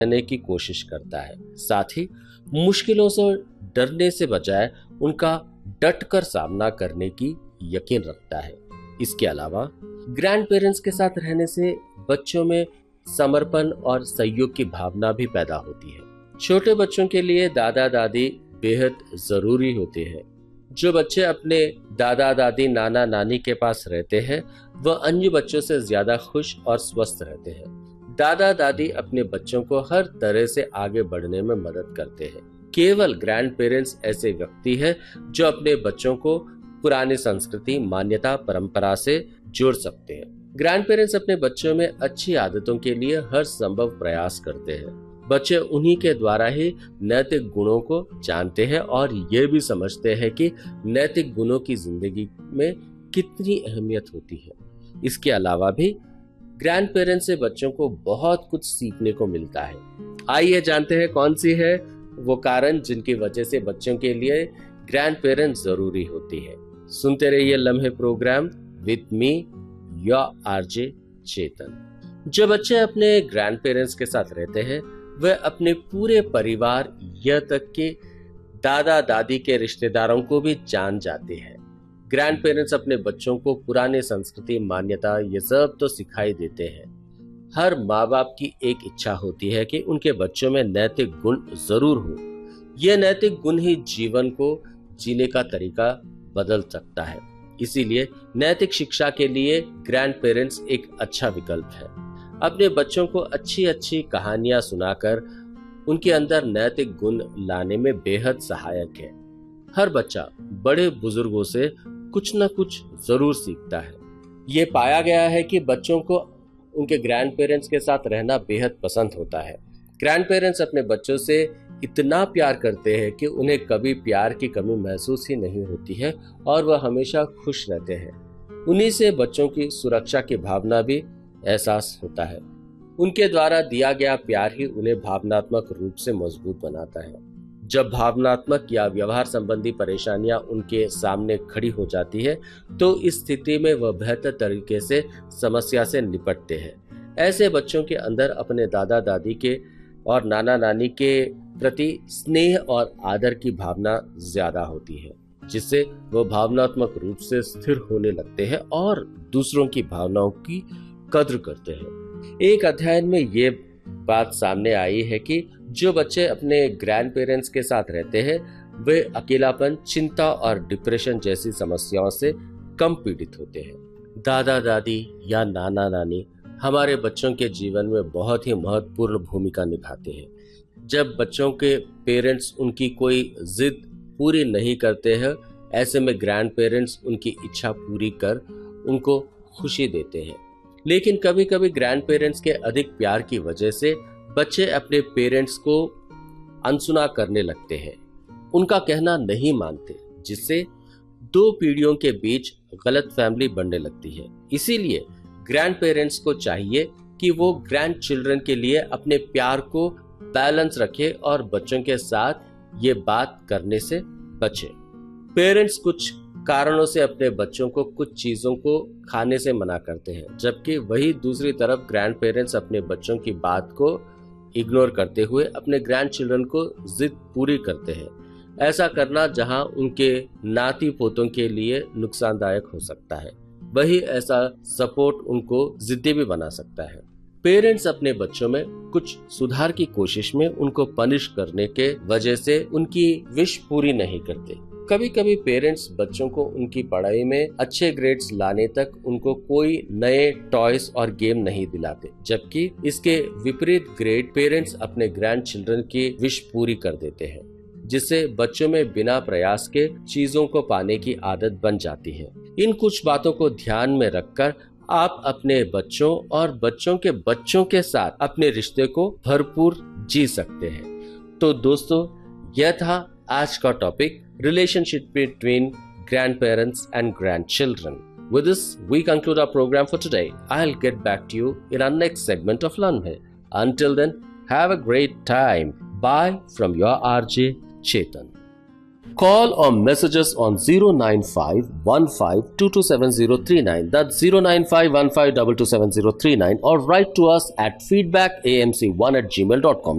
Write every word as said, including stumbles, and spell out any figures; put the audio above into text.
रहने की कोशिश करता है। साथ ही मुश्किलों से डरने से बजाय उनका डट कर सामना करने की यकीन रखता है। इसके अलावा ग्रैंड पेरेंट्स के साथ रहने से बच्चों में समर्पण और सहयोग की भावना भी पैदा होती है। छोटे बच्चों के लिए दादा दादी बेहद जरूरी होते हैं। जो बच्चे अपने दादा दादी नाना नानी के पास रहते हैं वह अन्य बच्चों से ज्यादा खुश और स्वस्थ रहते हैं। दादा दादी अपने बच्चों को हर तरह से आगे बढ़ने में मदद करते हैं। केवल ग्रैंड पेरेंट्स ऐसे व्यक्ति हैं जो अपने बच्चों को पुरानी संस्कृति, मान्यता, परंपरा से जोड़ सकते हैं। ग्रैंड पेरेंट्स अपने बच्चों में अच्छी आदतों के लिए हर संभव प्रयास करते हैं। बच्चे उन्हीं के द्वारा ही नैतिक गुणों को जानते हैं और ये भी समझते हैं कि नैतिक गुणों की जिंदगी में कितनी अहमियत होती है। इसके अलावा भी ग्रैंड पेरेंट्स से बच्चों को बहुत कुछ सीखने को मिलता है। आइए जानते हैं कौन सी है वो कारण जिनकी वजह से बच्चों के लिए ग्रैंड पेरेंट्स जरूरी होती है। सुनते रहिए लम्हे programme with me your RJ चेतन। जब बच्चे अपने ग्रैंड पेरेंट्स के साथ रहते हैं वह अपने पूरे परिवार यह तक कि दादा दादी के रिश्तेदारों को भी जान जाते हैं। ग्रैंड पेरेंट्स अपने बच्चों को पुराने संस्कृति, मान्यता ये सब तो सिखाई देते हैं। हर माँ बाप की एक इच्छा होती है कि उनके बच्चों में नैतिक गुण जरूर हो। यह नैतिक गुण ही जीवन को जीने का तरीका बदल सकता है। इसीलिए नैतिक शिक्षा के लिए ग्रैंड पेरेंट्स एक अच्छा विकल्प है। अपने बच्चों को अच्छी अच्छी कहानियां सुनाकर उनके अंदर नैतिक गुण लाने में बेहद सहायक है। हर बच्चा बड़े बुजुर्गों से कुछ न कुछ जरूर सीखता है। ये पाया गया है कि बच्चों को उनके ग्रैंड पेरेंट्स के साथ रहना बेहद पसंद होता है। ग्रैंड पेरेंट्स अपने बच्चों से इतना प्यार करते हैं कि उन्हें कभी प्यार की कमी महसूस ही नहीं होती है और वह हमेशा खुश रहते हैं। उन्हीं से बच्चों की सुरक्षा की भावना भी एहसास होता है। उनके द्वारा दिया गया प्यार ही उन्हें भावनात्मक रूप से मजबूत बनाता है। जब भावनात्मक या व्यवहार संबंधी परेशानियां उनके सामने खड़ी हो जाती है तो इस स्थिति में वह बेहतर तरीके से समस्या से निपटते हैं। ऐसे बच्चों के अंदर अपने दादा दादी के और नाना नानी के प्रति स्नेह और आदर की भावना ज्यादा होती है, जिससे वह भावनात्मक रूप से स्थिर होने लगते हैं और दूसरों की भावनाओं की कद्र करते हैं। एक अध्ययन में ये बात सामने आई है कि जो बच्चे अपने ग्रैंड पेरेंट्स के साथ रहते हैं वे अकेलापन, चिंता और डिप्रेशन जैसी समस्याओं से कम पीड़ित होते हैं। दादा दादी या नाना नानी हमारे बच्चों के जीवन में बहुत ही महत्वपूर्ण भूमिका निभाते हैं। जब बच्चों के पेरेंट्स उनकी कोई जिद पूरी नहीं करते हैं, ऐसे में ग्रैंड पेरेंट्स उनकी इच्छा पूरी कर उनको खुशी देते हैं। लेकिन कभी कभी ग्रैंड पेरेंट्स के अधिक प्यार की वजह से बच्चे अपने पेरेंट्स को अनसुना करने लगते हैं, उनका कहना नहीं मानते, जिससे दो पीढ़ियों के बीच गलतफहमी बढ़ने लगती है। इसीलिए ग्रैंड पेरेंट्स को चाहिए कि वो ग्रैंड चिल्ड्रन के लिए अपने प्यार को बैलेंस रखे और बच्चों के साथ ये बात करने से बचे। पेरेंट्स कुछ कारणों से अपने बच्चों को कुछ चीजों को खाने से मना करते हैं, जबकि वही दूसरी तरफ ग्रैंड पेरेंट्स अपने बच्चों की बात को इग्नोर करते हुए अपने ग्रैंड चिल्ड्रन को जिद पूरी करते हैं। ऐसा करना जहां उनके नाती पोतों के लिए नुकसानदायक हो सकता है, वही ऐसा सपोर्ट उनको जिद्दी भी बना सकता है। पेरेंट्स अपने बच्चों में कुछ सुधार की कोशिश में उनको पनिश करने के वजह से उनकी विश पूरी नहीं करते। कभी कभी पेरेंट्स बच्चों को उनकी पढ़ाई में अच्छे ग्रेड्स लाने तक उनको कोई नए टॉयज और गेम नहीं दिलाते, जबकि इसके विपरीत ग्रेड पेरेंट्स अपने ग्रैंड चिल्ड्रन की विश पूरी कर देते हैं, जिससे बच्चों में बिना प्रयास के चीजों को पाने की आदत बन जाती है। इन कुछ बातों को ध्यान में रखकर आप अपने बच्चों और बच्चों के बच्चों के साथ अपने रिश्ते को भरपूर जी सकते हैं। तो दोस्तों, यह था आज का topic, relationship between grandparents and grandchildren. With this, we conclude our program for today. I'll get back to you in our next segment of Lanhe. Until then, have a great time. Bye from your R J Chetan. Call or message us on zero nine five one five two two seven zero three nine. That's zero nine five one five two two seven zero three nine, or write to us at feedback a m c one at gmail dot com.